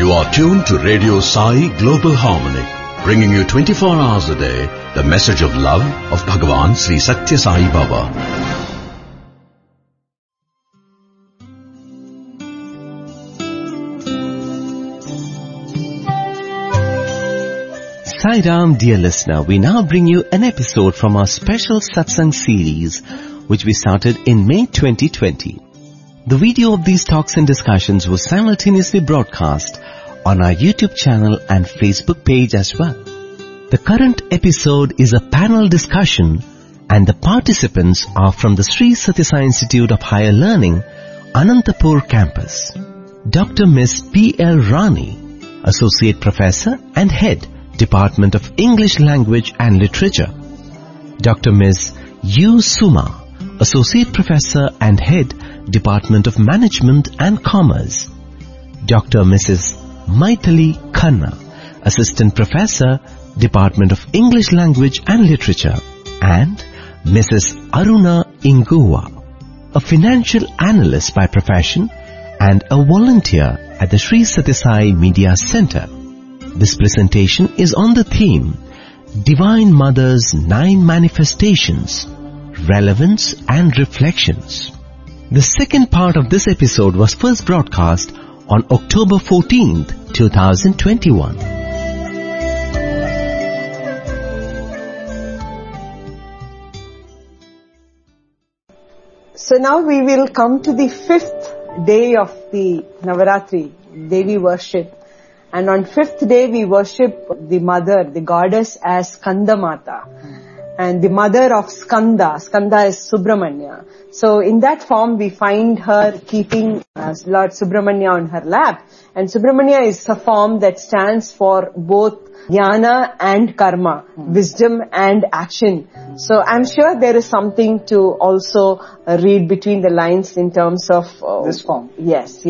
You are tuned to Radio Sai Global Harmony, bringing you 24 hours a day the message of love of Bhagavan Sri Satya Sai Baba. Sai Ram, dear listener, we now bring you an episode from our special Satsang series, which we started in May 2020. The video of these talks and discussions was simultaneously broadcast on our YouTube channel and Facebook page as well. The current episode is a panel discussion and the participants are from the Sri Satya Sai Institute of Higher Learning, Anantapur campus. Dr. Ms. P.L. Rani, Associate Professor and Head, Department of English Language and Literature. Dr. Ms. U. Suma, Associate Professor and Head, Department of Management and Commerce. Dr. Mrs. Maithili Khanna, Assistant Professor, Department of English Language and Literature. And Mrs. Aruna Ingua, a financial analyst by profession and a volunteer at the Sri Satya Sai Media Center. This presentation is on the theme Divine Mother's 9 Manifestations, Relevance and Reflections. The second part of this episode was first broadcast on October 14th, 2021. So now we will come to the 5th day of the Navaratri, Devi worship. And on 5th day we worship the mother, the goddess, as Skanda Mata. And the mother of Skanda is Subramanya. So in that form we find her keeping Lord Subramanya on her lap. And Subramanya is a form that stands for both jnana and karma, wisdom and action. So I'm sure there is something to also read between the lines in terms of this form. Yes.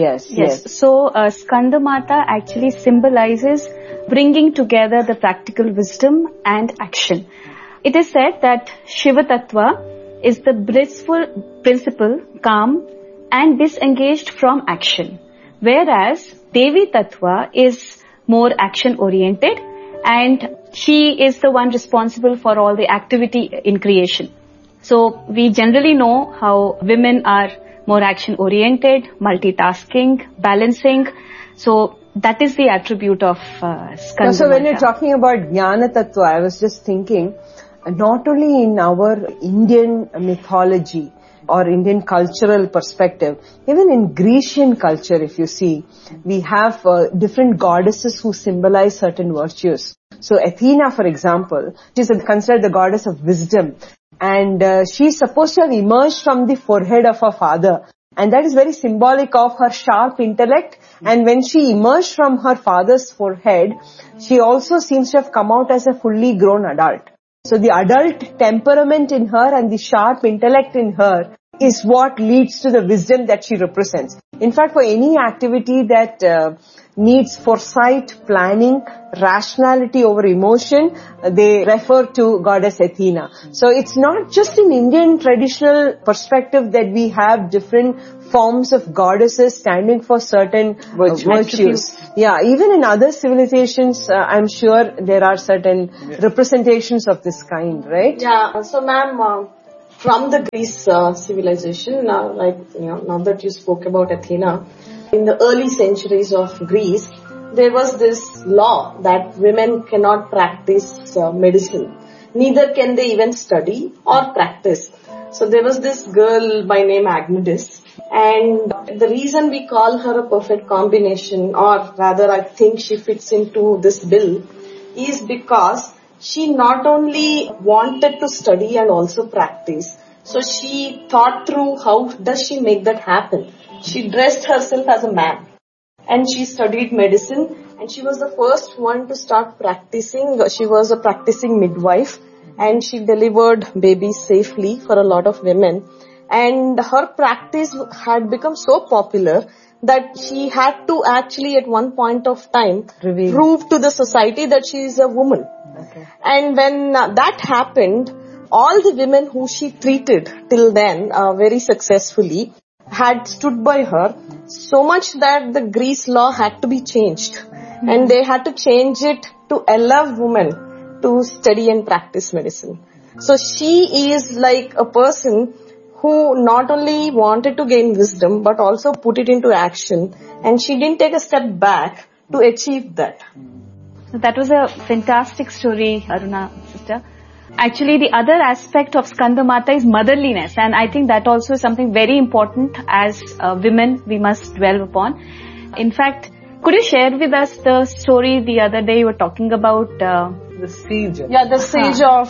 So Skanda Mata actually symbolizes bringing together the practical wisdom and action. It is said that Shiva Tattva is the blissful principle, calm and disengaged from action, whereas Devi Tattva is more action oriented and she is the one responsible for all the activity in creation. So we generally know how women are more action oriented, multitasking, balancing. So that is the attribute of Skanda. So when you're talking about Jnana Tattva, I was just thinking, not only in our Indian mythology or Indian cultural perspective, even in Grecian culture, if you see, we have different goddesses who symbolize certain virtues. So Athena, for example, she is considered the goddess of wisdom, and she is supposed to have emerged from the forehead of her father, and that is very symbolic of her sharp intellect. And when she emerged from her father's forehead, she also seems to have come out as a fully grown adult. So the adult temperament in her and the sharp intellect in her is what leads to the wisdom that she represents. In fact, for any activity that needs foresight, planning, rationality over emotion, they refer to goddess Athena. So it's not just in Indian traditional perspective that we have different forms of goddesses standing for certain virtues. Yeah, even in other civilizations, I'm sure there are certain representations of this kind, right? Yeah, so ma'am, from the Greece civilization, now that you spoke about Athena, in the early centuries of Greece, there was this law that women cannot practice medicine. Neither can they even study or practice. So there was this girl by name Agnetis, and the reason we call her a perfect combination, or rather I think she fits into this bill, is because she not only wanted to study and also practice. So she thought through how does she make that happen. She dressed herself as a man and she studied medicine, and she was the first one to start practicing. She was a practicing midwife and she delivered babies safely for a lot of women. And her practice had become so popular that she had to actually at one point of time prove to the society that she is a woman. Okay. And when that happened, all the women who she treated till then very successfully had stood by her so much that the Greece law had to be changed. And they had to change it to allow women to study and practice medicine. So she is like a person who not only wanted to gain wisdom but also put it into action, and she didn't take a step back to achieve that. So that was a fantastic story, Aruna, sister. Actually, the other aspect of Skandamata is motherliness, and I think that also is something very important as women we must dwell upon. In fact, could you share with us the story the other day you were talking about? The siege. Yeah, the siege of,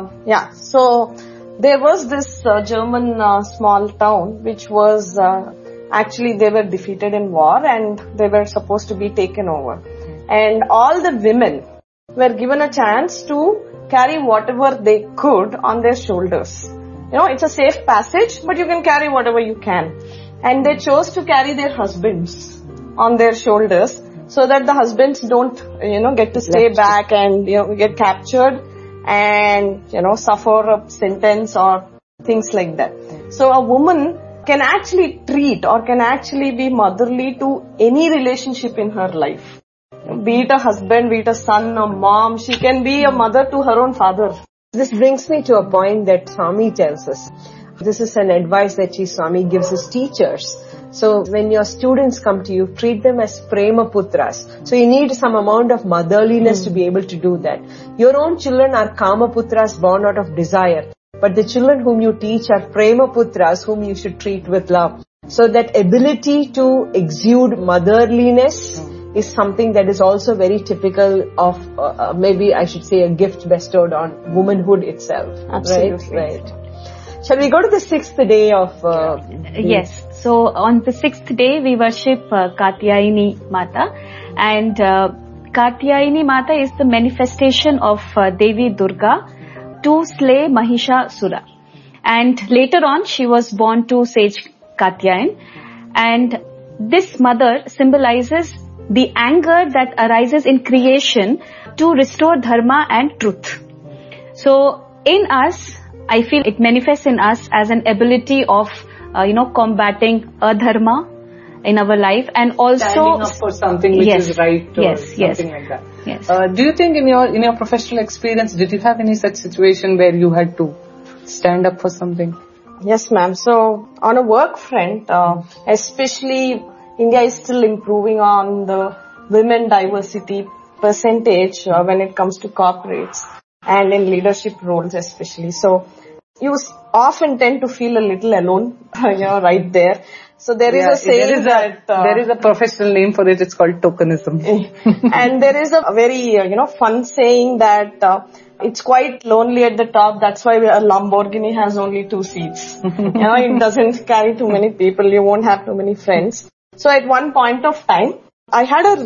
So there was this German small town which was, actually they were defeated in war and they were supposed to be taken over. And all the women were given a chance to carry whatever they could on their shoulders. You know, it's a safe passage, but you can carry whatever you can. And they chose to carry their husbands on their shoulders so that the husbands don't, get to stay back and, get captured and, suffer a sentence or things like that. So a woman can actually treat or can actually be motherly to any relationship in her life. Be it a husband, be it a son, a mom, she can be a mother to her own father. This brings me to a point that Swami tells us. This is an advice that Swami gives his teachers. So when your students come to you, treat them as prema putras. So you need some amount of motherliness to be able to do that. Your own children are kama putras born out of desire. But the children whom you teach are prema putras whom you should treat with love. So that ability to exude motherliness is something that is also very typical of, maybe I should say, a gift bestowed on womanhood itself. Absolutely. Right. Shall we go to the 6th day of... Yes. So on the 6th day, we worship Katyayani Mata. And Katyayani Mata is the manifestation of Devi Durga to slay Mahishasura. And later on, she was born to sage Katyayan. And this mother symbolizes the anger that arises in creation to restore dharma and truth. So in us, I feel it manifests in us as an ability of, combating adharma in our life and also standing up for something which is right or something like that. Yes. Do you think in your professional experience, did you have any such situation where you had to stand up for something? Yes, ma'am. So on a work front, especially India is still improving on the women diversity percentage when it comes to corporates and in leadership roles especially. So you often tend to feel a little alone, right there. So there is a saying there is a professional name for it. It's called tokenism. And there is a very, fun saying that it's quite lonely at the top. That's why a Lamborghini has only 2 seats. It doesn't carry too many people. You won't have too many friends. So at one point of time, I had a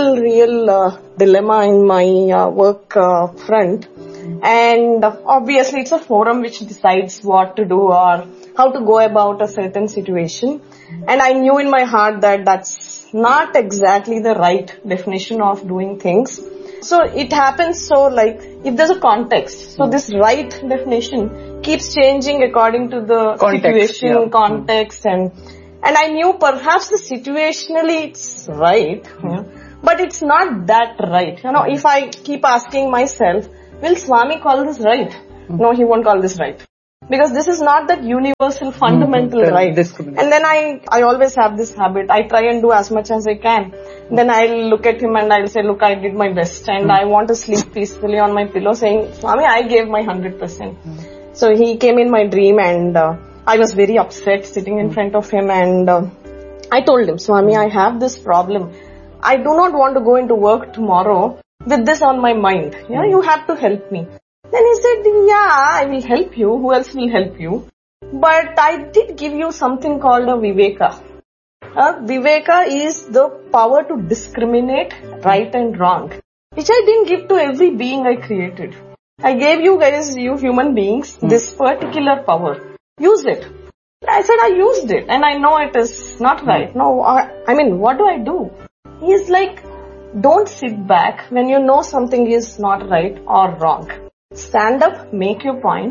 real dilemma in my work front. And obviously it's a forum which decides what to do or how to go about a certain situation. And I knew in my heart that that's not exactly the right definition of doing things. So it happens if there's a context. So this right definition keeps changing according to the situation, context and I knew perhaps the situationally it's right, but it's not that right. If I keep asking myself, will Swami call this right? No, he won't call this right. Because this is not that universal fundamental right. And then I always have this habit. I try and do as much as I can. Then I'll look at him and I'll say, look, I did my best and I want to sleep peacefully on my pillow saying, Swami, I gave my 100%. So he came in my dream and I was very upset sitting in front of him and I told him, Swami, I have this problem. I do not want to go into work tomorrow with this on my mind. You have to help me. Then he said, I will help you. Who else will help you? But I did give you something called a Viveka. Viveka is the power to discriminate right and wrong, which I didn't give to every being I created. I gave you guys, you human beings, this particular power. Use it. I said I used it and I know it is not right. No, what do I do? He is like, don't sit back when you know something is not right or wrong. Stand up, make your point,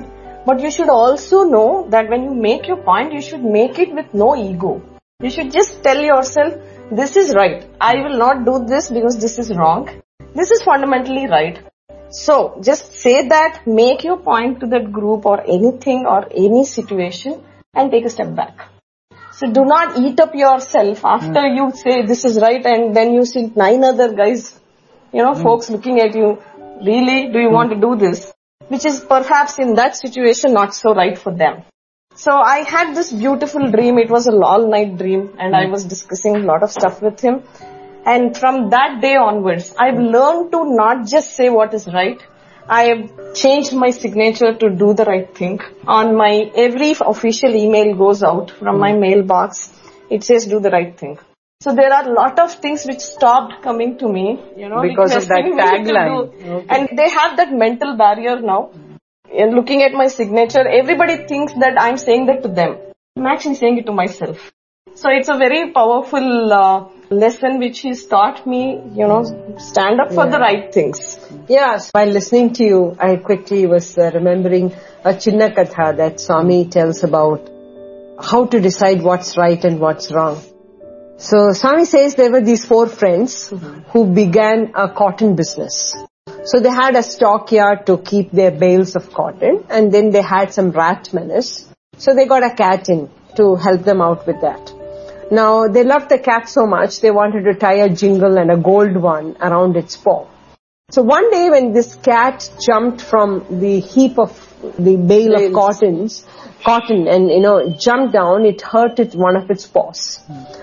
But you should also know that when you make your point, you should make it with no ego. You should just tell yourself, this is right. I will not do this because this is wrong. This is fundamentally right. So, just say that, make your point to that group or anything or any situation and take a step back. So, do not eat up yourself after you say this is right and then you see 9 other guys, folks looking at you. Really? Do you want to do this? Which is perhaps in that situation not so right for them. So, I had this beautiful dream. It was a all-night dream and I was discussing a lot of stuff with him. And from that day onwards, I've learned to not just say what is right. I have changed my signature to do the right thing. On my, every official email goes out from my mailbox. It says do the right thing. So there are a lot of things which stopped coming to me, because of that tagline. Okay. And they have that mental barrier now. And looking at my signature, everybody thinks that I'm saying that to them. I'm actually saying it to myself. So it's a very powerful lesson which he's taught me, stand up for the right things. Yes, while listening to you, I quickly was remembering a Chinna Katha that Swami tells about how to decide what's right and what's wrong. So Swami says there were these 4 friends who began a cotton business. So they had a stockyard to keep their bales of cotton, and then they had some rat menace. So they got a cat in to help them out with that. Now, they loved the cat so much, they wanted to tie a jingle and a gold one around its paw. So one day when this cat jumped from the heap of the bale of cotton and, jumped down, it hurt one of its paws.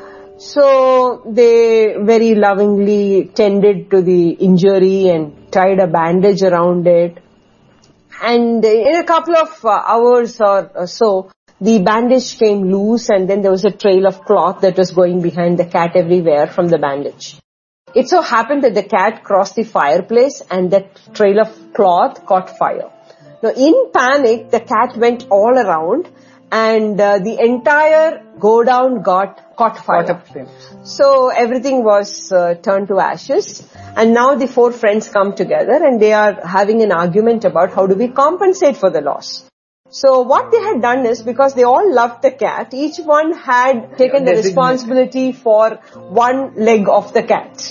So they very lovingly tended to the injury and tied a bandage around it. And in a couple of hours or so, the bandage came loose and then there was a trail of cloth that was going behind the cat everywhere from the bandage. It so happened that the cat crossed the fireplace and that trail of cloth caught fire. Now in panic, the cat went all around and the entire go down caught fire. So everything was turned to ashes, and now the 4 friends come together and they are having an argument about how do we compensate for the loss. So what they had done is, because they all loved the cat, each one had taken the responsibility for one leg of the cat.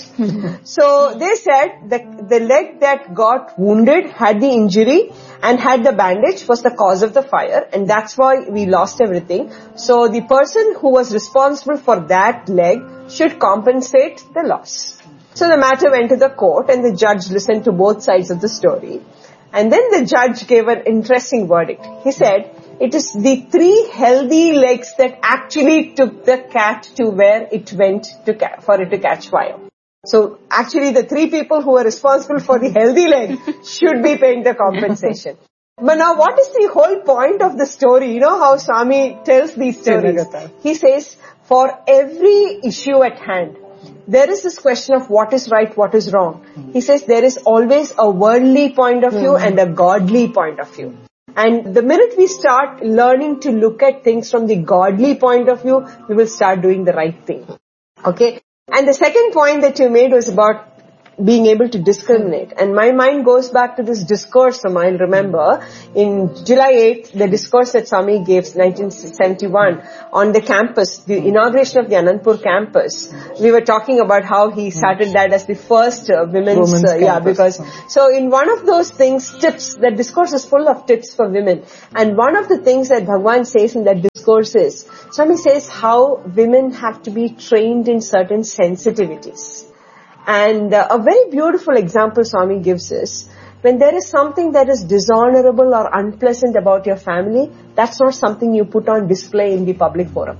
So they said that the leg that got wounded, had the injury and had the bandage was the cause of the fire, and that's why we lost everything. So the person who was responsible for that leg should compensate the loss. So the matter went to the court and the judge listened to both sides of the story. And then the judge gave an interesting verdict. He said, it is the 3 healthy legs that actually took the cat to where it went for it to catch fire. So actually the 3 people who are responsible for the healthy leg should be paying the compensation. But now what is the whole point of the story? You know how Swami tells these stories? He says, for every issue at hand, there is this question of what is right, what is wrong. He says there is always a worldly point of view and a godly point of view. And the minute we start learning to look at things from the godly point of view, we will start doing the right thing. Okay? And the second point that you made was about being able to discriminate. And my mind goes back to this discourse, I'll remember, in July 8th, the discourse that Swami gave, 1971, on the campus, the inauguration of the Anandpur campus. We were talking about how he started that as the first women's campus. So in one of those things, tips, that discourse is full of tips for women. And one of the things that Bhagwan says in that discourse is, Swami says how women have to be trained in certain sensitivities. And a very beautiful example Swami gives is, when there is something that is dishonorable or unpleasant about your family, that's not something you put on display in the public forum.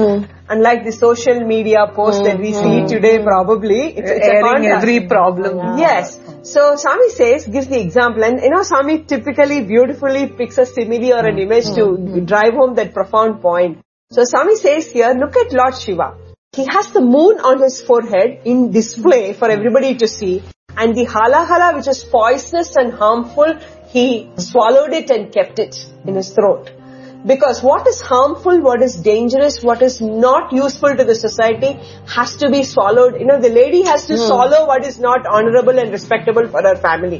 Unlike the social media post that we see today, probably, it's airing every problem. Yes. So Swami gives the example, and Swami typically beautifully picks a simile or an image to drive home that profound point. So Swami says here, look at Lord Shiva. He has the moon on his forehead in display for everybody to see. And the halahala, which is poisonous and harmful, he swallowed it and kept it in his throat. Because what is harmful, what is dangerous, what is not useful to the society has to be swallowed. The lady has to swallow what is not honorable and respectable for her family.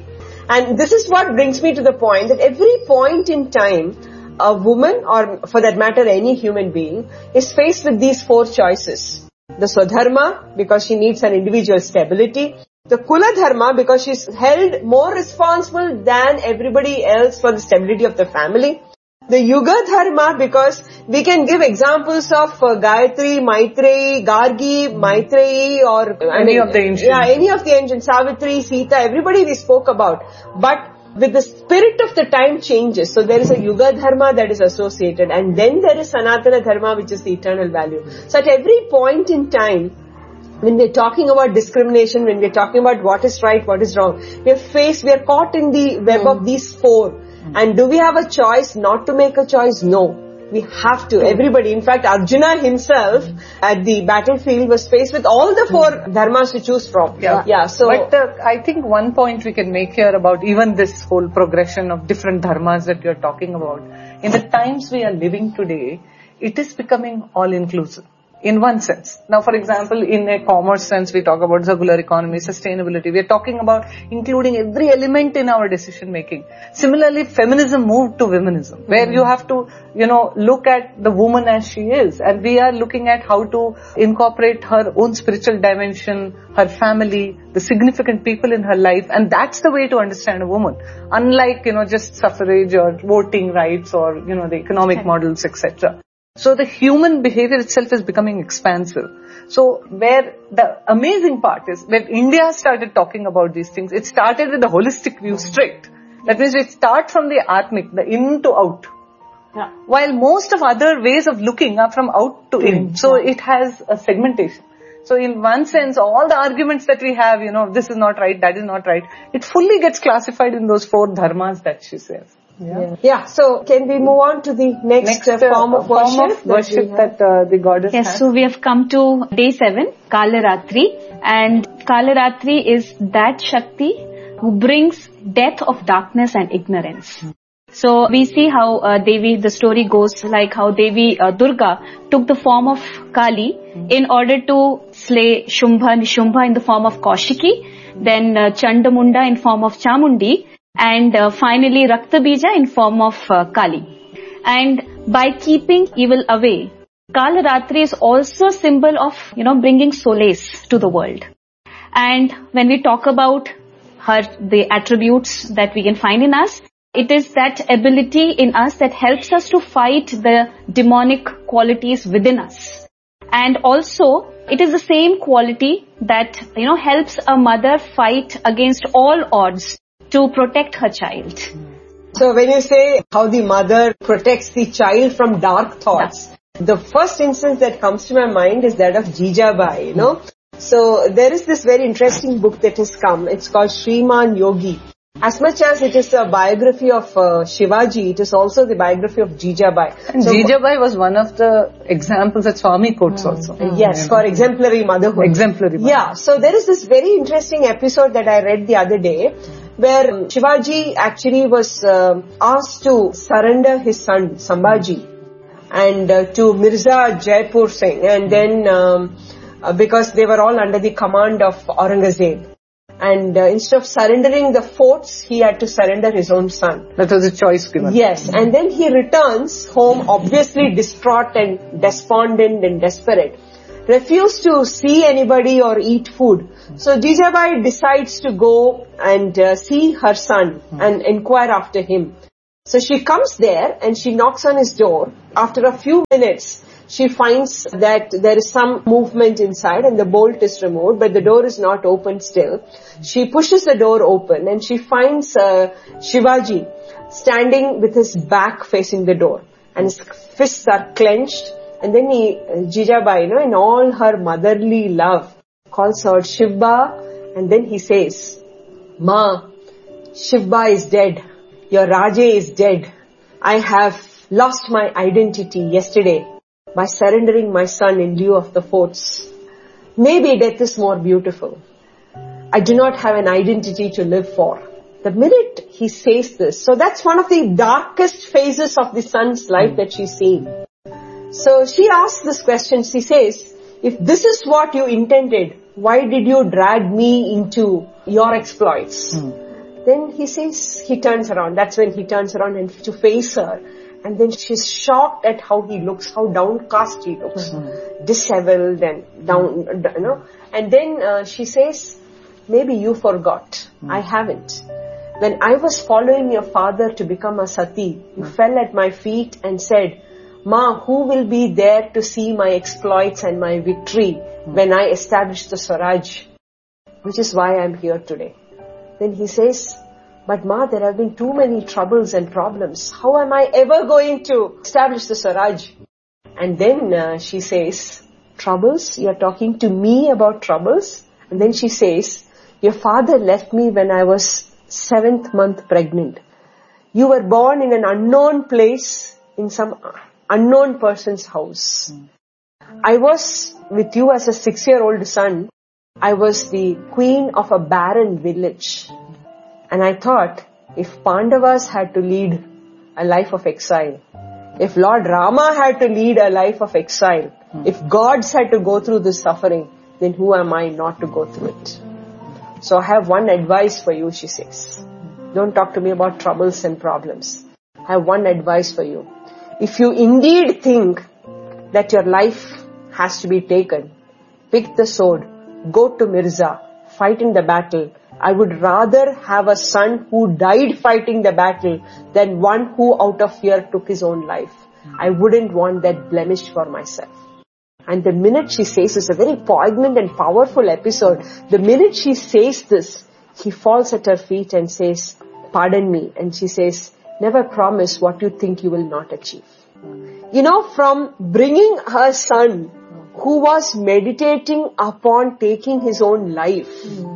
And this is what brings me to the point that every point in time, a woman, or for that matter any human being, is faced with these 4 choices. The Swadharma, because she needs an individual stability. The Kula Dharma, because she's held more responsible than everybody else for the stability of the family. The Yuga Dharma, because we can give examples of Gayatri, Maitreyi, Gargi, Maitreyi, or any of the ancients. Yeah, any of the ancients, Savitri, Sita, everybody we spoke about. But with the spirit of the time changes. So there is a Yuga Dharma that is associated, and then there is Sanatana Dharma, which is the eternal value. So at every point in time, when we're talking about discrimination, when we're talking about what is right, what is wrong, we are caught in the web of these 4. And do we have a choice not to make a choice? No. We have to. Everybody. In fact, Arjuna himself at the battlefield was faced with all the 4 dharmas to choose from. Yeah. So, but I think one point we can make here about even this whole progression of different dharmas that you're talking about. In the times we are living today, it is becoming all-inclusive. In one sense. Now, for example, in a commerce sense, we talk about circular economy, sustainability. We are talking about including every element in our decision making. Similarly, feminism moved to womenism, where you have to, look at the woman as she is. And we are looking at how to incorporate her own spiritual dimension, her family, the significant people in her life. And that's the way to understand a woman. Unlike, just suffrage or voting rights or, the economic models, etc. So the human behavior itself is becoming expansive. So where the amazing part is, when India started talking about these things, it started with the holistic view straight. That means it starts from the Atmic, the in to out. Yeah. While most of other ways of looking are from out to in. So it has a segmentation. So in one sense, all the arguments that we have, this is not right, that is not right, it fully gets classified in those 4 dharmas that she says. Yeah. So can we move on to the next form of worship that the goddess has? Yes, so we have come to day 7, Kalaratri. And Kalaratri is that Shakti who brings death of darkness and ignorance. So we see how the story goes like how Devi Durga took the form of Kali in order to slay Shumbha in the form of Kaushiki, then Chandamunda in form of Chamundi, and finally Raktabija in form of Kali. And by keeping evil away, Kalaratri is also a symbol of, bringing solace to the world. And when we talk about the attributes that we can find in us, it is that ability in us that helps us to fight the demonic qualities within us. And also, it is the same quality that, helps a mother fight against all odds to protect her child. So when you say how the mother protects the child from dark thoughts, the first instance that comes to my mind is that of Jijabai, So there is this very interesting book that has come. It's called Shriman Yogi. As much as it is a biography of Shivaji, it is also the biography of Jijabai. And so, Jijabai was one of the examples that Swami quotes also. Yes, for exemplary motherhood. Exemplary motherhood. Yeah, so there is this very interesting episode that I read the other day, where Shivaji actually was asked to surrender his son, Sambhaji, and to Mirza Jaipur Singh, and then because they were all under the command of Aurangzeb. And instead of surrendering the forts, he had to surrender his own son. That was a choice given. Yes, and then he returns home obviously distraught and despondent and desperate. Refused to see anybody or eat food. So Jijabai decides to go and see her son and inquire after him. So she comes there and she knocks on his door. After a few minutes, she finds that there is some movement inside and the bolt is removed, but the door is not open still. She pushes the door open and she finds Shivaji standing with his back facing the door and his fists are clenched. And then Jijabai, in all her motherly love, calls out Shivba, and then he says, Ma, Shivba is dead. Your Raje is dead. I have lost my identity yesterday by surrendering my son in lieu of the forts. Maybe death is more beautiful. I do not have an identity to live for. The minute he says this, so that's one of the darkest phases of the son's life that she's seen. So she asks this question, she says, if this is what you intended, why did you drag me into your exploits? Then he says, he turns around. That's when he turns around and to face her. And then she's shocked at how he looks, how downcast he looks. Disheveled and down, you know. And then she says, maybe you forgot. I haven't. When I was following your father to become a sati, you fell at my feet and said, Ma, who will be there to see my exploits and my victory when I establish the Swaraj? Which is why I'm here today. Then he says, but Ma, there have been too many troubles and problems. How am I ever going to establish the Swaraj? And then she says, troubles? You're talking to me about troubles? And then she says, your father left me when I was 7th month pregnant. You were born in an unknown place, in some unknown person's house. I was with you as a 6-year-old son. I was the queen of a barren village. And I thought, if Pandavas had to lead a life of exile, if Lord Rama had to lead a life of exile, if gods had to go through this suffering, then who am I not to go through it? So I have one advice for you, she says. Don't talk to me about troubles and problems. I have one advice for you. If you indeed think that your life has to be taken, pick the sword, go to Mirza, fight in the battle. I would rather have a son who died fighting the battle than one who out of fear took his own life. I wouldn't want that blemish for myself. And the minute she says, it's a very poignant and powerful episode. The minute she says this, he falls at her feet and says, pardon me. And she says, never promise what you think you will not achieve. You know, from bringing her son who was meditating upon taking his own life,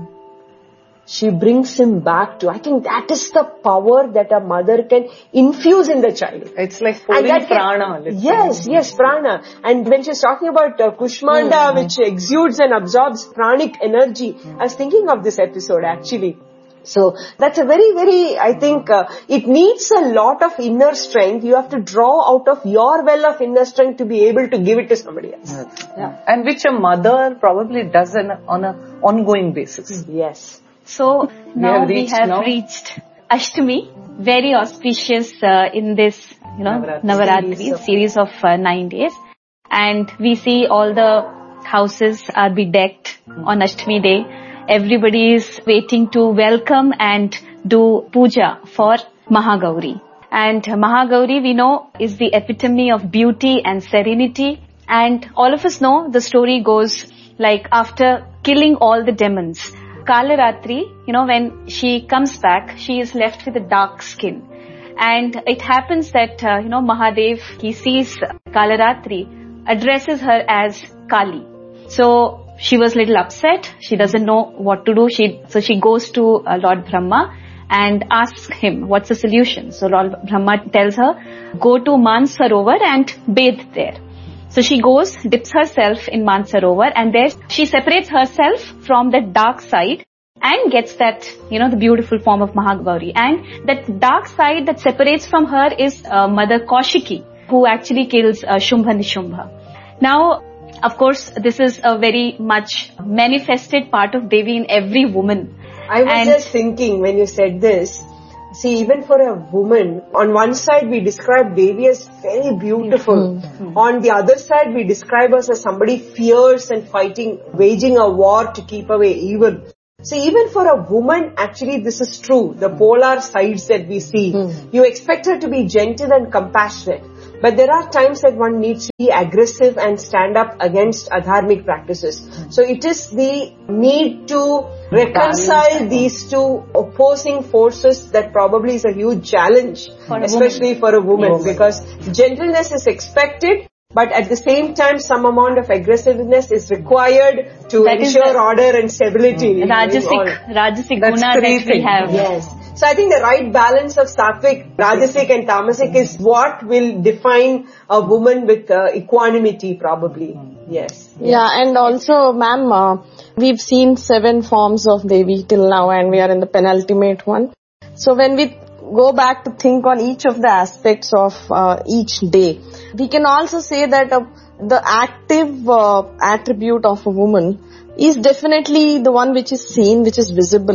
she brings him back to, I think that is the power that a mother can infuse in the child. It's like pouring prana. Yes, prana. And when she's talking about Kushmanda, which exudes and absorbs pranic energy, I was thinking of this episode actually. So that's a very, very, I think, it needs a lot of inner strength. You have to draw out of your well of inner strength to be able to give it to somebody else. Yeah. And which a mother probably does on an ongoing basis. Yes. So now we have reached Ashtami, very auspicious in this, Navaratri series of 9 days. And we see all the houses are bedecked on Ashtami day. Everybody is waiting to welcome and do puja for Mahagauri. And Mahagauri, we know, is the epitome of beauty and serenity. And all of us know the story goes like after killing all the demons, Kalaratri, when she comes back, she is left with a dark skin. And it happens that, Mahadev, he sees Kalaratri, addresses her as Kali. So she was a little upset. She doesn't know what to do. So she goes to Lord Brahma and asks him, what's the solution? So Lord Brahma tells her, go to Mansarovar and bathe there. So she goes, dips herself in Mansarovar, and there she separates herself from the dark side and gets that, the beautiful form of Mahagauri. And that dark side that separates from her is Mother Kaushiki, who actually kills Shumbha Nishubha. Now, of course, this is a very much manifested part of Devi in every woman. I was just thinking when you said this, see, even for a woman, on one side we describe Devi as very beautiful. On the other side we describe us as somebody fierce and fighting, waging a war to keep away evil. So even for a woman, actually this is true. The polar sides that we see. You expect her to be gentle and compassionate. But there are times that one needs to be aggressive and stand up against adharmic practices. So it is the need to reconcile these two opposing forces that probably is a huge challenge, especially for a woman, because gentleness is expected, but at the same time some amount of aggressiveness is required to ensure order and stability. Rajasic guna that we have. Yes. So I think the right balance of sattvic, rajasic and tamasic is what will define a woman with equanimity probably. Yes. Yeah, and also ma'am, we've seen 7 forms of Devi till now and we are in the penultimate one. So when we go back to think on each of the aspects of each day, we can also say that the active attribute of a woman is definitely the one which is seen, which is visible.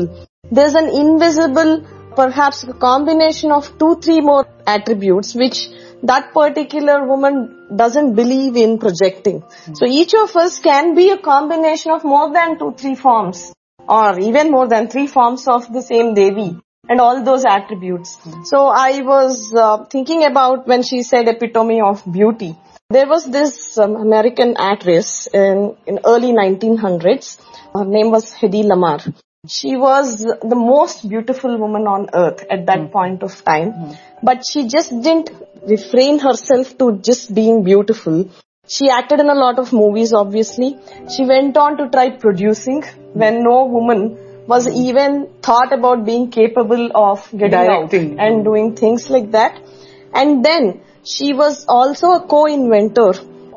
there's an invisible, perhaps a combination of 2-3 more attributes which that particular woman doesn't believe in projecting. So each of us can be a combination of more than 2-3 forms, or even more than 3 forms of the same Devi and all those attributes. So I was thinking about when she said epitome of beauty. There was this American actress in early 1900s. Her name was Hedy Lamarr. She was the most beautiful woman on earth at that point of time. But she just didn't refrain herself to just being beautiful. She acted in a lot of movies, obviously. She went on to try producing when no woman was even thought about being capable of getting directing out and doing things like that. And then she was also a co-inventor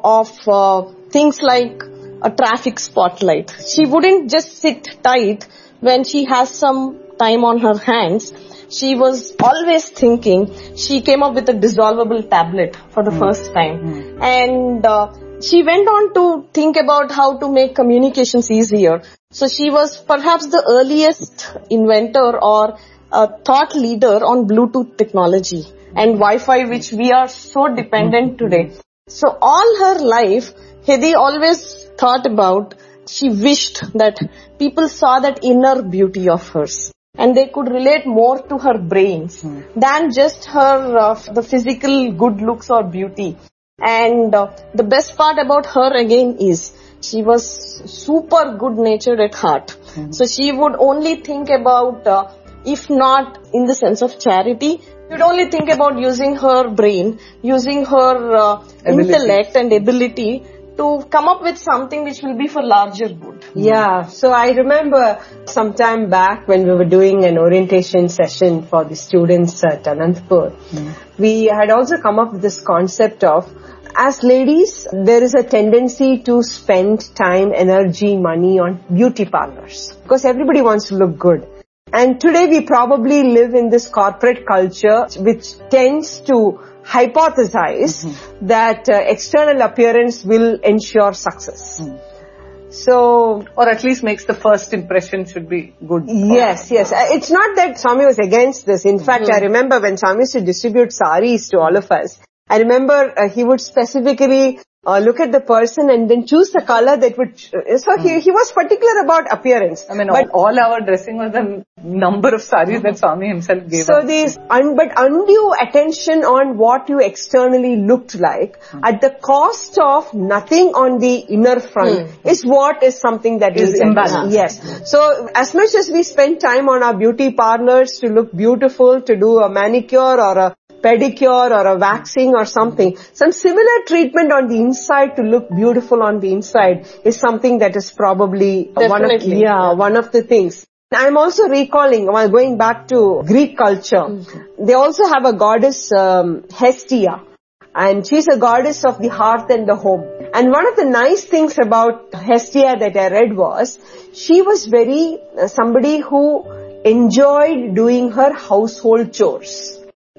of things like a traffic spotlight. She wouldn't just sit tight when she has some time on her hands. She was always thinking. She came up with a dissolvable tablet for the first time. And she went on to think about how to make communications easier. So she was perhaps the earliest inventor or thought leader on Bluetooth technology and Wi-Fi, which we are so dependent today. So all her life, Hedy always thought about, she wished that people saw that inner beauty of hers and they could relate more to her brains than just her the physical good looks or beauty. And the best part about her again is she was super good natured at heart. So she would only think about, if not in the sense of charity, she would only think about using her brain, using her intellect and ability to come up with something which will be for larger good. Yeah, so I remember some time back when we were doing an orientation session for the students at Anantapur, we had also come up with this concept of, as ladies, there is a tendency to spend time, energy, money on beauty parlors because everybody wants to look good. And today we probably live in this corporate culture which tends to hypothesize that external appearance will ensure success. So, or at least makes the first impression should be good. Yes. It's not that Swami was against this. In fact, I remember when Swami used to distribute saris to all of us, I remember he would specifically look at the person and then choose the color that would... So he was particular about appearance. I mean, but all our dressing was the number of saris that Swami himself gave us. But undue attention on what you externally looked like at the cost of nothing on the inner front is what is something that is imbalanced. Yes. So as much as we spend time on our beauty parlors to look beautiful, to do a manicure or a pedicure or a waxing or something, some similar treatment on the inside to look beautiful on the inside is something that is probably one of the things. I'm also recalling, while going back to Greek culture, they also have a goddess Hestia, and she's a goddess of the hearth and the home. And one of the nice things about Hestia that I read was, she was very somebody who enjoyed doing her household chores.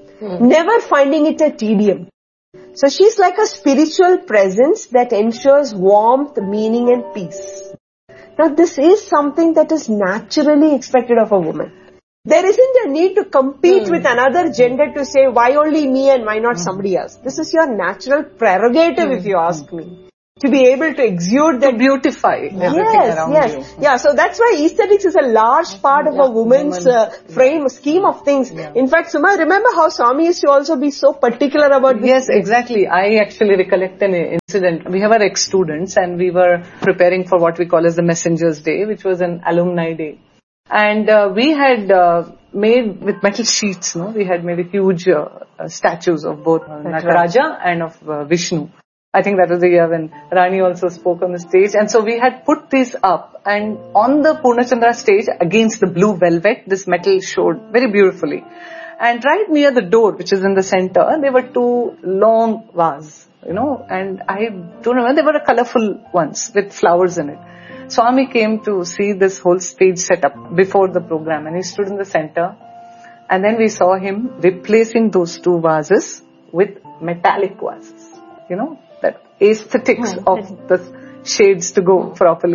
Never finding it a tedium. So she's like a spiritual presence that ensures warmth, meaning and peace. Now this is something that is naturally expected of a woman. There isn't a need to compete with another gender to say why only me and why not somebody else. This is your natural prerogative if you ask me. To be able to exude that, beautify everything around you. Yeah, so that's why aesthetics is a large part of a woman's scheme of things. In fact, Suma, remember how Swami used to also be so particular about this? Yes, exactly. I actually recollect an incident. We have our ex-students and we were preparing for what we call as the Messengers Day, which was an alumni day. And we had made with metal sheets, we had made a huge statues of both Nataraja and of Vishnu. I think that was the year when Rani also spoke on the stage. And so we had put these up, and on the Purnachandra stage against the blue velvet, this metal showed very beautifully. And right near the door, which is in the center, there were two long vases, and I don't remember, they were colorful ones with flowers in it. Swami came to see this whole stage setup before the program, and he stood in the center, and then we saw him replacing those two vases with metallic vases, that aesthetics of the shades to go properly.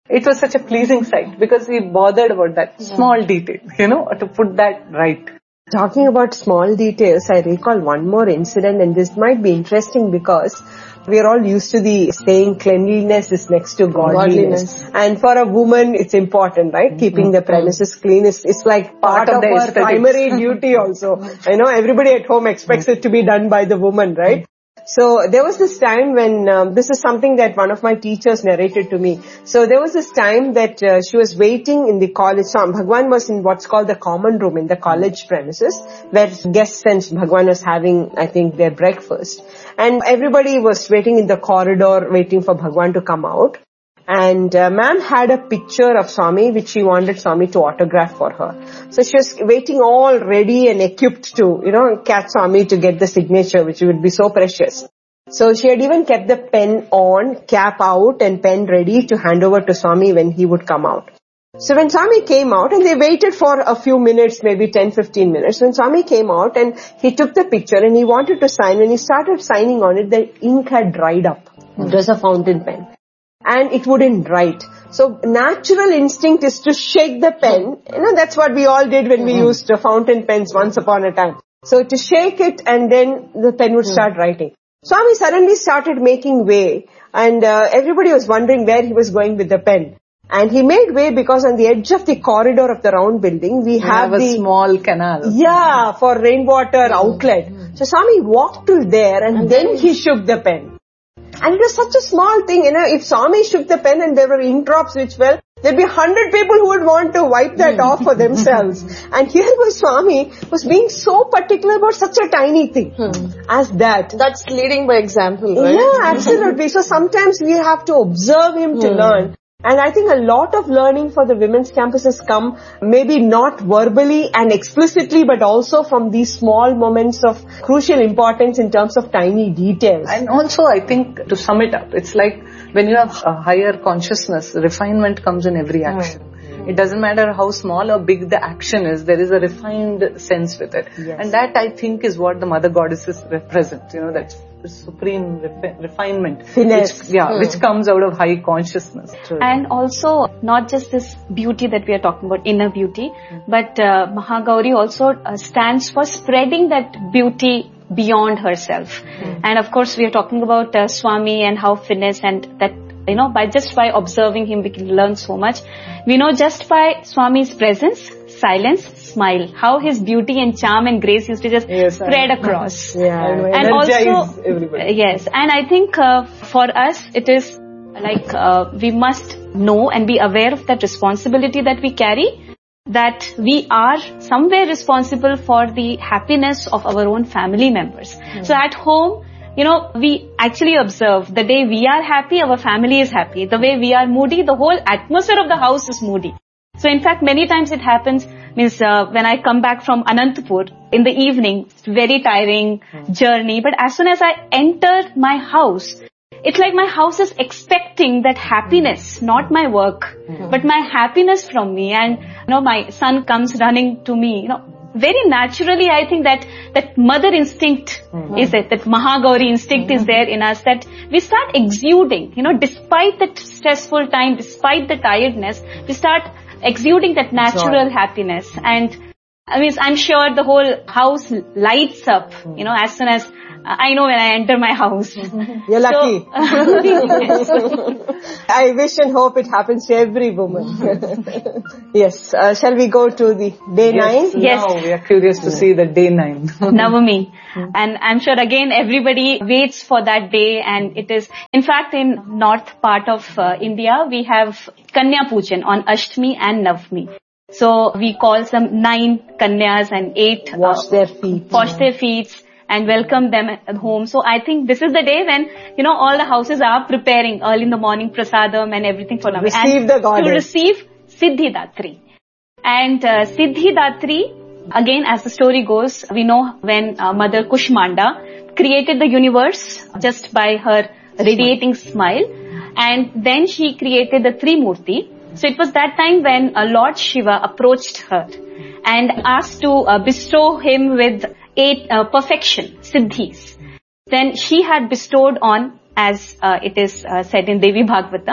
It was such a pleasing sight because he bothered about that small detail, to put that right. Talking about small details, I recall one more incident, and this might be interesting because we are all used to the saying cleanliness is next to godliness. And for a woman, it's important, right? Keeping the premises clean is like part of her primary duty also. Everybody at home expects it to be done by the woman, right? So there was this time when, this is something that one of my teachers narrated to me. So there was this time that she was waiting in the college. So Bhagwan was in what's called the common room in the college premises, where guests and Bhagwan was having, I think, their breakfast. And everybody was waiting in the corridor, waiting for Bhagwan to come out. And ma'am had a picture of Swami which she wanted Swami to autograph for her. So she was waiting all ready and equipped to, catch Swami to get the signature, which would be so precious. So she had even kept the pen on, cap out and pen ready to hand over to Swami when he would come out. So when Swami came out, and they waited for a few minutes, maybe 10-15 minutes, when Swami came out and he took the picture and he wanted to sign, when he started signing on it, the ink had dried up. It was a fountain pen. And it wouldn't write. So natural instinct is to shake the pen. That's what we all did when we used fountain pens once upon a time. So to shake it and then the pen would start writing. Swami suddenly started making way, and everybody was wondering where he was going with the pen. And he made way because on the edge of the corridor of the round building, we have a small canal. Yeah, for rainwater outlet. So Swami walked to there and then he shook the pen. And it was such a small thing, if Swami shook the pen and there were ink drops which fell, there'd be 100 people who would want to wipe that off for themselves. And here was Swami was being so particular about such a tiny thing as that. That's leading by example, right? Yeah, absolutely. So sometimes we have to observe him to learn. And I think a lot of learning for the women's campuses come maybe not verbally and explicitly, but also from these small moments of crucial importance in terms of tiny details. And also, I think, to sum it up, it's like when you have a higher consciousness, refinement comes in every action. It doesn't matter how small or big the action is, there is a refined sense with it. Yes. And that, I think, is what the mother goddesses represent, that supreme refinement. Finesse. Which comes out of high consciousness. And also, not just this beauty that we are talking about, inner beauty, but Mahagauri also stands for spreading that beauty beyond herself. And of course, we are talking about Swami and how finesse and that, by observing him, we can learn so much. We know just by Swami's presence, silence, smile, how his beauty and charm and grace used to just spread across. And also, everybody. Yes, and I think for us, it is like we must know and be aware of that responsibility that we carry, that we are somewhere responsible for the happiness of our own family members. So at home, we actually observe the day we are happy, our family is happy. The way we are moody, the whole atmosphere of the house is moody. So in fact, many times it happens, when I come back from Anantapur in the evening, it's very tiring journey. But as soon as I enter my house, it's like my house is expecting that happiness, not my work, but my happiness from me. And, my son comes running to me, very naturally, I think that mother instinct is it, that Mahagauri instinct is there in us, that we start exuding, despite the stressful time, despite the tiredness, we start exuding that natural happiness. And I'm sure the whole house lights up, as soon as I know when I enter my house. You're lucky. I wish and hope it happens to every woman. Yes. Shall we go to the day 9? Yes. Now we are curious to see the day 9. Navami. And I'm sure again everybody waits for that day, and it is, in fact, in north part of India, we have Kanya Pujan on Ashtami and Navami. So we call some 9 Kanyas and 8 wash their feet and welcome them at home. So I think this is the day when, all the houses are preparing early in the morning prasadam and everything for Navami. Receive the goddess. To receive Siddhidatri. And Siddhidatri, again, as the story goes, we know when Mother Kushmanda created the universe just by her radiating smile, and then she created the Trimurti. So it was that time when Lord Shiva approached her and asked to bestow him with 8 perfection, siddhis. Then she had bestowed on, as it is said in Devi Bhagavatam,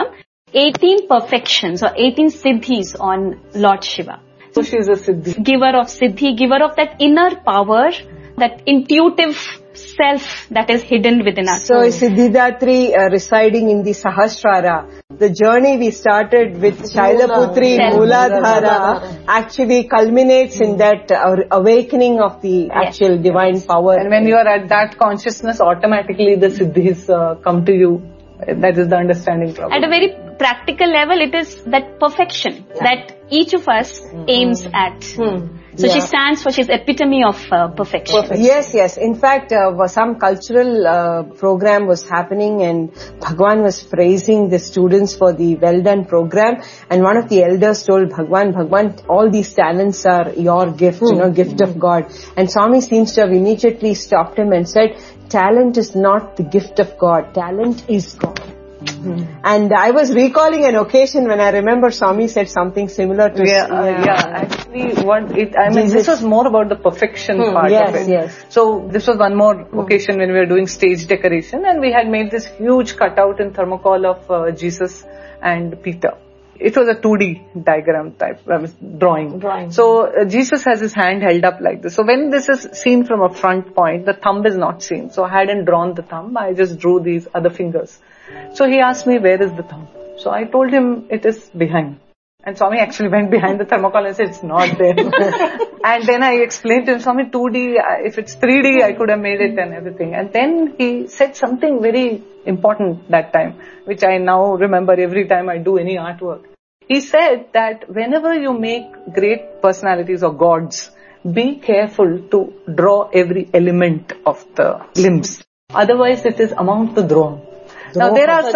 18 perfections or 18 siddhis on Lord Shiva. So she is a siddhi. Giver of siddhi, giver of that inner power, that intuitive self that is hidden within us. So Siddhidatri residing in the Sahasrara. The journey we started with Shailaputri, Mooladhara, actually culminates in that awakening of the actual divine power. And when you are at that consciousness, automatically the siddhis come to you. That is the understanding problem. At a very practical level, it is that perfection that each of us aims at. So she stands for, she's epitome of perfection. Yes. In fact, some cultural program was happening and Bhagwan was praising the students for the well done program. And one of the elders told Bhagwan, all these talents are your gift, gift of God. And Swami seems to have immediately stopped him and said, talent is not the gift of God. Talent is God. And I was recalling an occasion when I remember Swami said something similar to Actually, this was more about the perfection part of it. Yes. So this was one more occasion when we were doing stage decoration, and we had made this huge cutout in thermocol of Jesus and Peter. It was a 2D diagram type drawing. So Jesus has his hand held up like this. So when this is seen from a front point, the thumb is not seen. So I hadn't drawn the thumb. I just drew these other fingers. So he asked me, where is the thumb? So I told him it is behind. And Swami actually went behind the thermocol and said, it's not there. And then I explained to him, Swami, 2D, if it's 3D, I could have made it and everything. And then he said something very important that time, which I now remember every time I do any artwork. He said that whenever you make great personalities or gods, be careful to draw every element of the limbs. Otherwise it is amount to draw. Now there are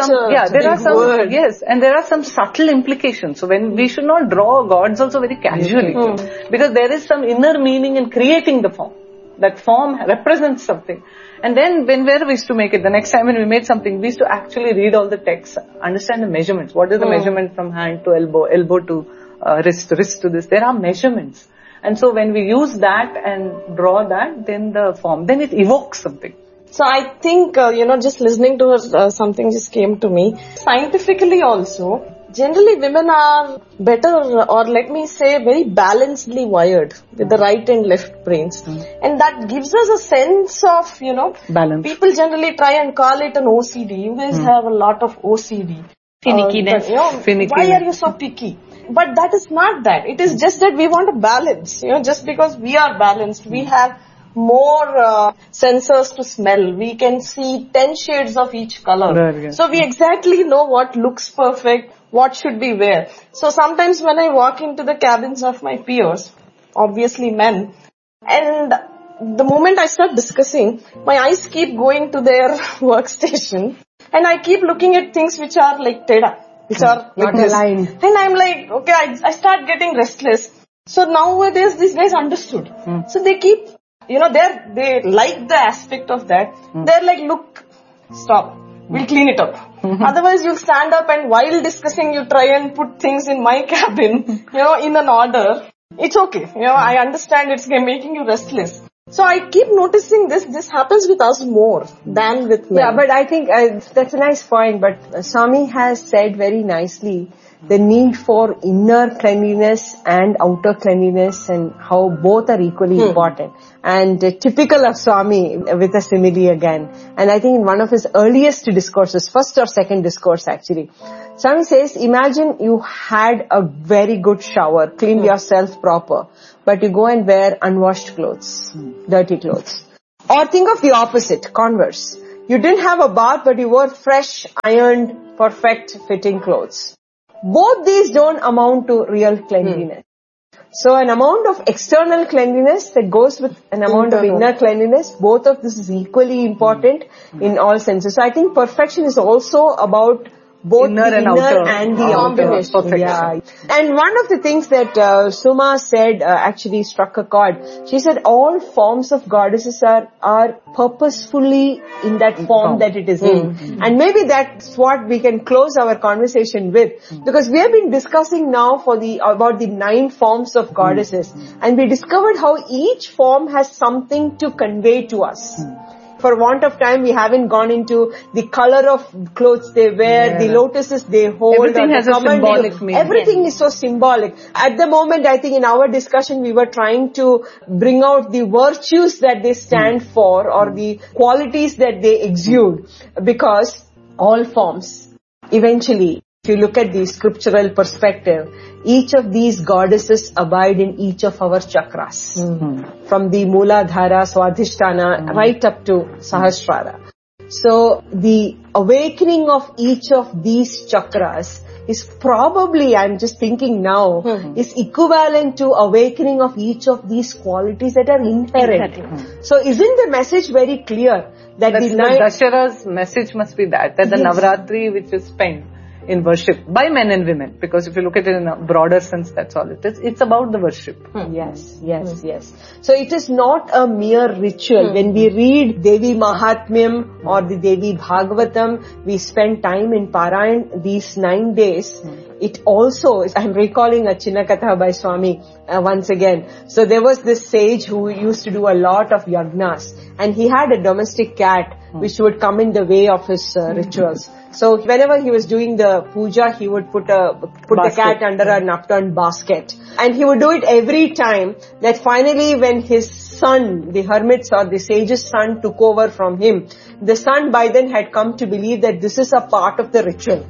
and there are some subtle implications. So when we should not draw gods also very casually, because there is some inner meaning in creating the form. That form represents something. And then whenever we used to make it, the next time when we made something, we used to actually read all the texts, understand the measurements. What is the measurement from hand to elbow, elbow to wrist to this? There are measurements. And so when we use that and draw that, then the form, then it evokes something. So I think, just listening to her, something just came to me. Scientifically also, generally women are better, or let me say very balancedly wired with the right and left brains. And that gives us a sense of, balance. People generally try and call it an OCD. You guys have a lot of OCD. Finickiness. Why are you so picky? But that is not that. It is just that we want a balance. Just because we are balanced, we have more sensors to smell. We can see 10 shades of each color. So we exactly know what looks perfect, what should be where. So sometimes when I walk into the cabins of my peers, obviously men, and the moment I start discussing, my eyes keep going to their workstation and I keep looking at things which are like teda, which are not aligned. And I'm like, okay, I start getting restless. So nowadays these guys understood. So they keep, they like the aspect of that. They're like, look, stop. We'll clean it up. Otherwise you'll stand up and while discussing you try and put things in my cabin, in an order. It's okay. I understand it's making you restless. So I keep noticing this happens with us more than with men. Yeah, but I think that's a nice point. But Swami has said very nicely the need for inner cleanliness and outer cleanliness and how both are equally important. And typical of Swami with a simile again. And I think in one of his earliest discourses, first or second discourse actually, Swami says, imagine you had a very good shower, cleaned yourself proper, but you go and wear unwashed clothes, dirty clothes. Or think of the opposite, converse. You didn't have a bath, but you wore fresh, ironed, perfect fitting clothes. Both these don't amount to real cleanliness. So an amount of external cleanliness that goes with an amount of inner cleanliness, both of this is equally important in all senses. So I think perfection is also about both inner the and inner outer and the outer. Perfection. Yeah. And one of the things that Suma said actually struck a chord. She said all forms of goddesses are purposefully in that form that it is in. And maybe that's what we can close our conversation with, because we have been discussing now about the 9 forms of goddesses, and we discovered how each form has something to convey to us. For want of time, we haven't gone into the color of clothes they wear, the lotuses they hold. Everything has a symbolic meaning. Everything is so symbolic. At the moment, I think in our discussion, we were trying to bring out the virtues that they stand for or the qualities that they exude, because all forms, eventually, if you look at the scriptural perspective, each of these goddesses abide in each of our chakras. From the Mooladhara, Swadhisthana, right up to Sahasrara. So the awakening of each of these chakras is probably, I'm just thinking now, is equivalent to awakening of each of these qualities that are inherent. So isn't the message very clear that That's the Dashara's message must be that the Navratri which is spent in worship by men and women, because if you look at it in a broader sense, that's all it is. It's about the worship. Yes. So it is not a mere ritual. When we read Devi Mahatmyam or the Devi Bhagavatam, we spend time in Parayan these 9 days. It also, I'm recalling a Chinnakatha by Swami once again. So there was this sage who used to do a lot of yagnas, and he had a domestic cat which would come in the way of his rituals. So whenever he was doing the puja, he would put the cat under an upturned basket. And he would do it every time, that finally when his son, the hermit's or the sage's son, took over from him, the son by then had come to believe that this is a part of the ritual.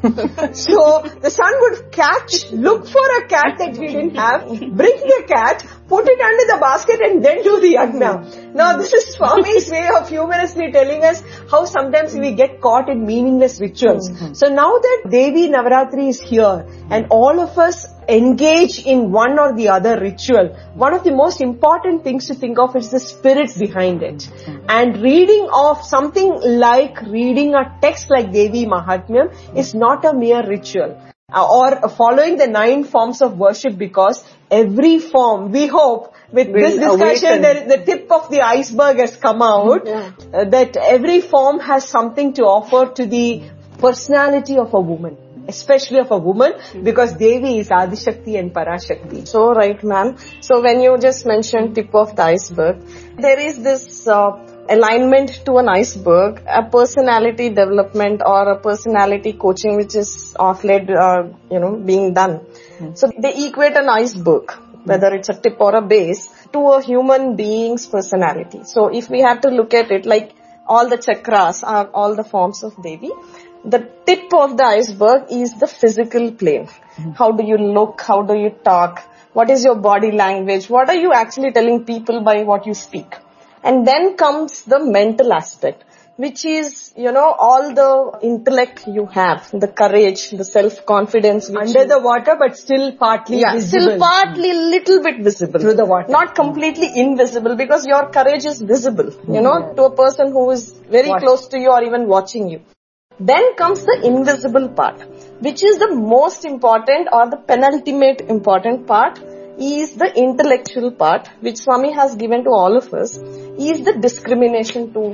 So the son would look for a cat that he didn't have, bring the cat, put it under the basket and then do the yagna. Now this is Swami's way of humorously telling us how sometimes we get caught in meaningless rituals. So now that Devi Navaratri is here and all of us engage in one or the other ritual, one of the most important things to think of is the spirit behind it. And reading of something like reading a text like Devi Mahatmyam is not a mere ritual. Or following the 9 forms of worship, because every form, we hope, with this discussion, the tip of the iceberg has come out, that every form has something to offer to the personality of a woman. Especially of a woman, because Devi is Adishakti and Parashakti. So right, ma'am. So when you just mentioned tip of the iceberg, there is this alignment to an iceberg, a personality development or a personality coaching which is off late, being done. So they equate an iceberg, whether it's a tip or a base, to a human being's personality. So if we have to look at it like all the chakras are all the forms of Devi, the tip of the iceberg is the physical plane. How do you look? How do you talk? What is your body language? What are you actually telling people by what you speak? And then comes the mental aspect, which is, all the intellect you have, the courage, the self-confidence. Under the water, but still partly visible. Still partly little bit visible. Through the water. Not completely invisible, because your courage is visible, to a person who is very close to you or even watching you. Then comes the invisible part, which is the most important or the penultimate important part, is the intellectual part, which Swami has given to all of us, is the discrimination to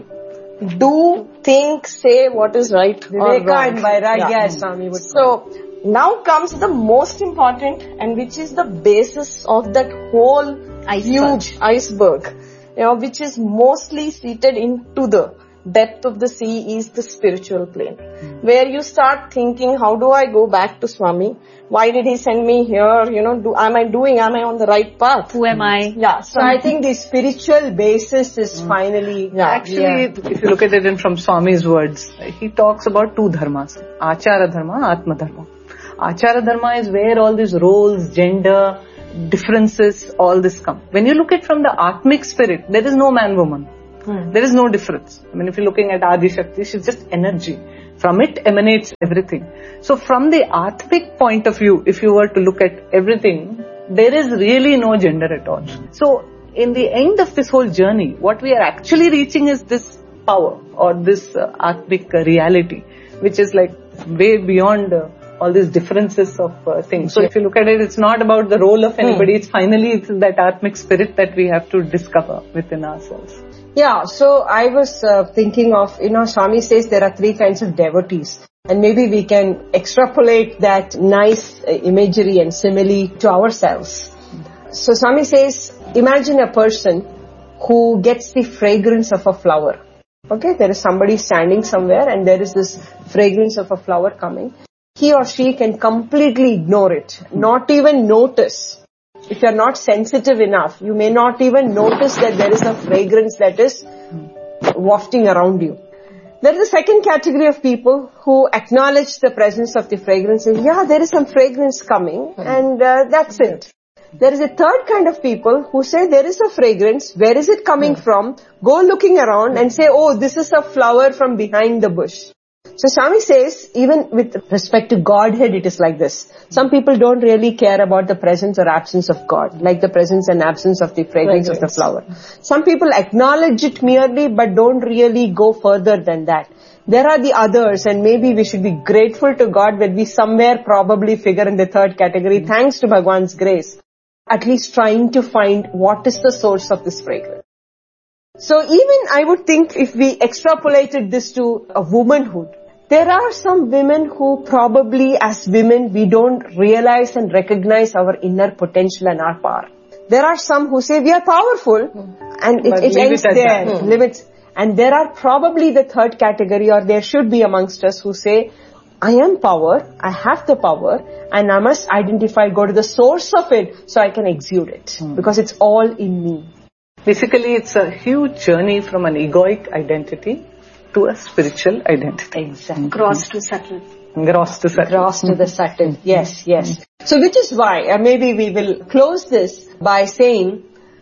do, think, say what is right or wrong. And Vairagya, yes, Swami would So now comes the most important, and which is the basis of that whole huge iceberg, which is mostly seated into the depth of the sea, is the spiritual plane, where you start thinking, how do I go back to Swami? Why did he send me here? Am I on the right path? Who am I? Yeah. So I think the spiritual basis is finally... Actually, if you look at it from Swami's words, he talks about 2 dharmas. Achara dharma, Atma dharma. Achara dharma is where all these roles, gender, differences, all this come. When you look at from the Atmic spirit, there is no man-woman. There is no difference. If you're looking at Adi Shakti, she's just energy. From it emanates everything. So from the Atmic point of view, if you were to look at everything, there is really no gender at all. So in the end of this whole journey, what we are actually reaching is this power or this Atmic reality, which is like way beyond all these differences of things. So if you look at it, it's not about the role of anybody. It's that Atmic spirit that we have to discover within ourselves. Yeah, so I was thinking of, Swami says there are 3 kinds of devotees. And maybe we can extrapolate that nice imagery and simile to ourselves. So Swami says, imagine a person who gets the fragrance of a flower. Okay, there is somebody standing somewhere and there is this fragrance of a flower coming. He or she can completely ignore it, not even notice. If you are not sensitive enough, you may not even notice that there is a fragrance that is wafting around you. There is a second category of people who acknowledge the presence of the fragrance and yeah, there is some fragrance coming and that's it. There is a third kind of people who say there is a fragrance, where is it coming from? Go looking around and say, oh, this is a flower from behind the bush. So Swami says, even with respect to Godhead, it is like this. Some people don't really care about the presence or absence of God, like the presence and absence of the fragrance of the flower. Some people acknowledge it merely, but don't really go further than that. There are the others, and maybe we should be grateful to God when we somewhere probably figure in the third category, thanks to Bhagwan's grace, at least trying to find what is the source of this fragrance. So even I would think if we extrapolated this to a womanhood, there are some women who probably as women we don't realize and recognize our inner potential and our power. There are some who say we are powerful and it ends there, limits. And there are probably the third category, or there should be amongst us, who say, I am power, I have the power, and I must identify, go to the source of it so I can exude it. Because it's all in me. Basically, it's a huge journey from an egoic identity to a spiritual identity. Exactly. Gross to subtle. Gross to subtle. Gross to the subtle. Yes, yes. So which is why, maybe we will close this by saying,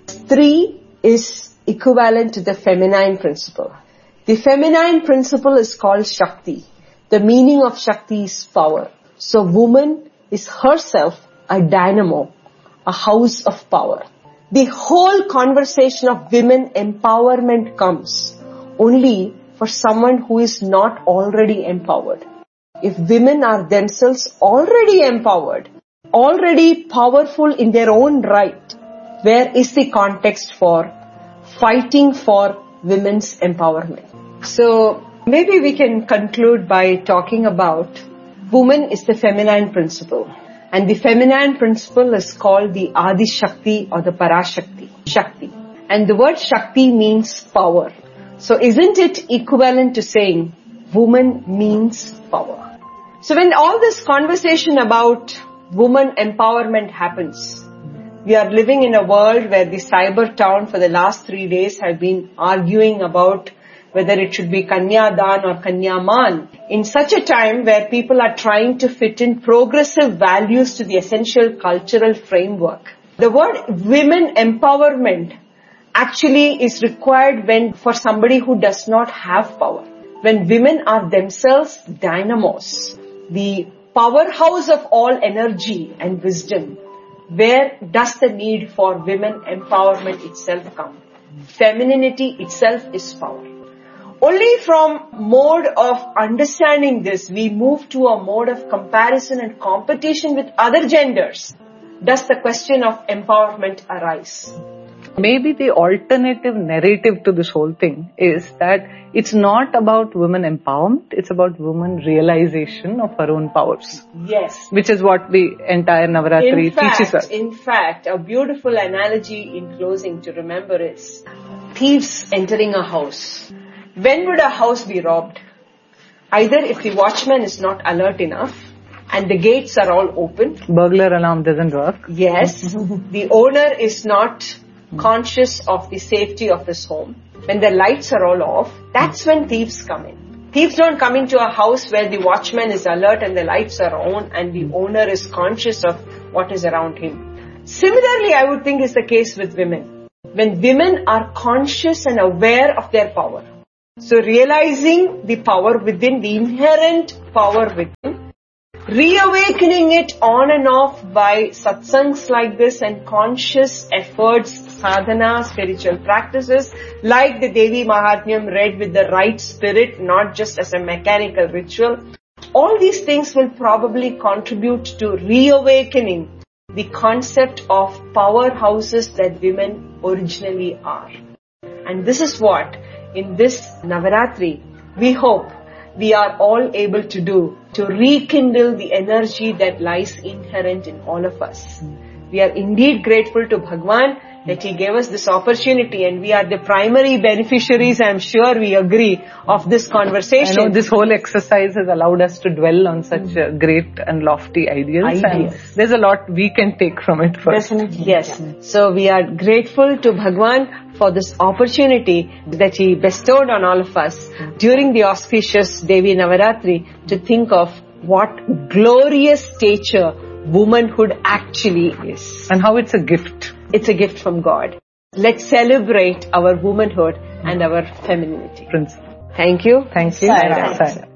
Stree is equivalent to the feminine principle. The feminine principle is called Shakti. The meaning of Shakti is power. So woman is herself a dynamo, a house of power. The whole conversation of women empowerment comes only for someone who is not already empowered. If women are themselves already empowered, already powerful in their own right, where is the context for fighting for women's empowerment? So maybe we can conclude by talking about woman is the feminine principle. And the feminine principle is called the Adi Shakti or the Parashakti. Shakti. And the word Shakti means power. So isn't it equivalent to saying woman means power? So when all this conversation about woman empowerment happens, we are living in a world where the cyber town for the last 3 days have been arguing about whether it should be Kanyadan or Kanyaman. In such a time where people are trying to fit in progressive values to the essential cultural framework, the word women empowerment actually is required when for somebody who does not have power. When women are themselves dynamos, the powerhouse of all energy and wisdom, where does the need for women empowerment itself come? Femininity itself is power. Only from mode of understanding this, we move to a mode of comparison and competition with other genders. Does the question of empowerment arise? Maybe the alternative narrative to this whole thing is that it's not about women empowerment, it's about women realization of her own powers. Yes. Which is what the entire Navaratri teaches us. In fact, a beautiful analogy in closing to remember is thieves entering a house. When would a house be robbed? Either if the watchman is not alert enough and the gates are all open. Burglar alarm doesn't work. Yes. The owner is not conscious of the safety of his home. When the lights are all off, that's when thieves come in. Thieves don't come into a house where the watchman is alert and the lights are on and the owner is conscious of what is around him. Similarly, I would think is the case with women. When women are conscious and aware of their power. So realizing the power within, the inherent power within, reawakening it on and off by satsangs like this and conscious efforts, sadhana, spiritual practices, like the Devi Mahatmyam read with the right spirit, not just as a mechanical ritual. All these things will probably contribute to reawakening the concept of powerhouses that women originally are. And this is what, in this Navaratri, we hope we are all able to do to rekindle the energy that lies inherent in all of us. We are indeed grateful to Bhagwan that he gave us this opportunity, and we are the primary beneficiaries, I'm sure we agree, of this conversation. I know this whole exercise has allowed us to dwell on such great and lofty ideals. And there's a lot we can take from it first. Definitely. Yes. So we are grateful to Bhagwan for this opportunity that he bestowed on all of us during the auspicious Devi Navaratri to think of what glorious stature womanhood actually is. And how it's a gift. It's a gift from God. Let's celebrate our womanhood and our femininity. Principle. Thank you. Thank you. Sai Ram. Sai Ram.